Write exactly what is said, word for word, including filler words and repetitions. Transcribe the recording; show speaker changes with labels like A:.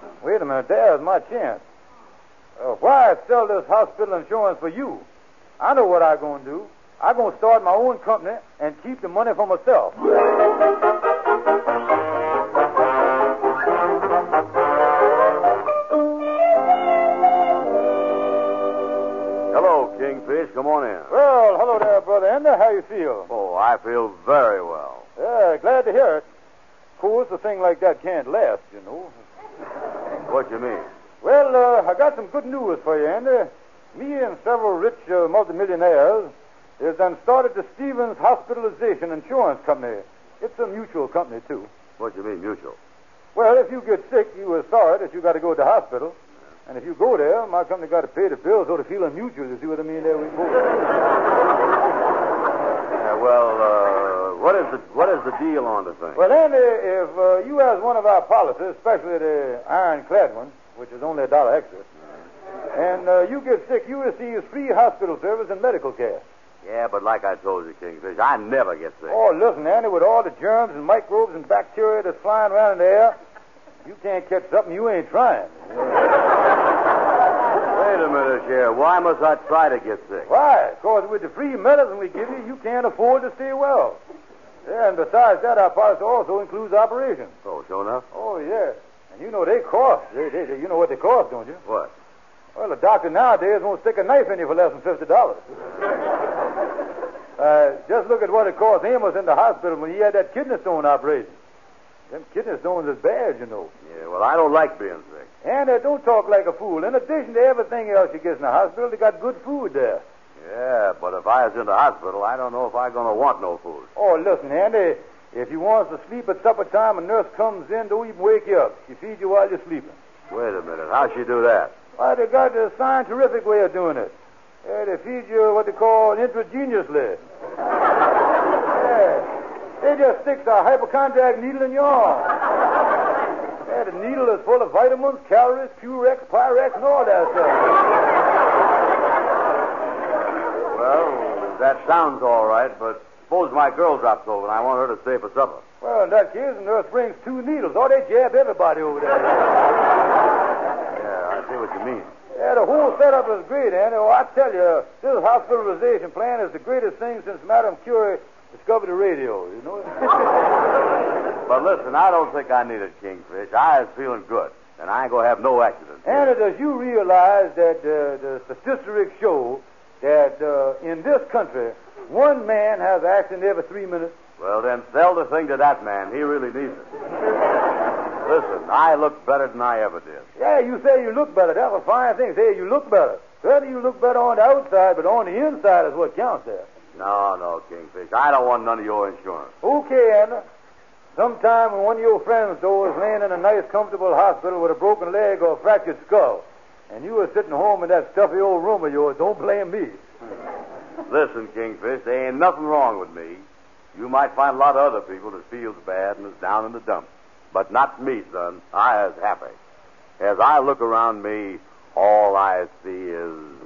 A: Wait a minute. There's my chance. Uh, why sell this hospital insurance for you? I know what I'm going to do. I'm going to start my own company and keep the money for myself.
B: Hello, Kingfish. Come on in.
A: Well, hello there, Brother Ender. How you feel?
B: Oh, I feel very well.
A: Yeah, glad to hear it. Of course, a thing like that can't last, you know.
B: What you mean?
A: Well, uh, I got some good news for you, Andy. Me and several rich uh, multimillionaires has done started the Stevens Hospitalization Insurance Company. It's a mutual company, too.
B: What you mean, mutual?
A: Well, if you get sick, you are sorry that you got to go to the hospital. And if you go there, my company got to pay the bills, so to feel mutual, you see what I mean? There we go.
B: Yeah, well, uh, what is the what is the deal on the thing?
A: Well, Andy, if uh, you has one of our policies, especially the ironclad one, which is only a dollar extra, and uh, you get sick, you receive free hospital service and medical care.
B: Yeah, but like I told you, Kingfish, I never get sick.
A: Oh, listen, Andy, with all the germs and microbes and bacteria that's flying around in the air, you can't catch something you ain't trying.
B: Wait a minute, Sheriff. Why must I try to get sick?
A: Why? Because with the free medicine we give you, you can't afford to stay well. Yeah, and besides that, our policy also includes operations.
B: Oh, sure enough?
A: Oh, yeah. And you know they cost. They, they, they, you know what they cost, don't you?
B: What?
A: Well, a doctor nowadays won't stick a knife in you for less than fifty dollars. uh, just look at what it cost Amos in the hospital when he had that kidney stone operation. Them kidney stones is bad, you know.
B: Yeah, well, I don't like being sick.
A: And uh, don't talk like a fool. In addition to everything else you get in the hospital, they got good food there.
B: Yeah, but if I was in the hospital, I don't know if I'm going to want no food.
A: Oh, listen, Andy, if you want to sleep at supper time, a nurse comes in, don't even wake you up. She feeds you while you're sleeping.
B: Wait a minute. How'd she do that?
A: Why, they got a scientific way of doing it. Yeah, they feed you what they call intravenously. Yeah. They just stick a hypochondriac needle in your arm. Yeah, the needle is full of vitamins, calories, Purex, Pyrex, and all that stuff.
B: Well, that sounds all right, but suppose my girl drops over and I want her to stay for supper.
A: Well, in that case, the nurse brings two needles. Oh, they jab everybody over there.
B: Yeah, I see what you mean.
A: Yeah, the whole setup is great, Andy. Oh, I tell you, this hospitalization plan is the greatest thing since Madame Curie discovered the radio, you know?
B: But listen, I don't think I need it, Kingfish. I was feeling good, and I ain't going to have no accidents.
A: Andy, does you realize that uh, the statistics show that uh, in this country, one man has an accident every three minutes?
B: Well, then sell the thing to that man. He really needs it. Listen, I look better than I ever did.
A: Yeah, you say you look better. That's a fine thing. Say you look better. Certainly you look better on the outside, but on the inside is what counts there.
B: No, no, Kingfish. I don't want none of your insurance.
A: Okay, Andy. Sometime when one of your friends, though, is laying in a nice, comfortable hospital with a broken leg or a fractured skull, and you are sitting home in that stuffy old room of yours, don't blame me.
B: Listen, Kingfish, there ain't nothing wrong with me. You might find a lot of other people that feels bad and is down in the dumps. But not me, son. I is happy. As I look around me, all I see is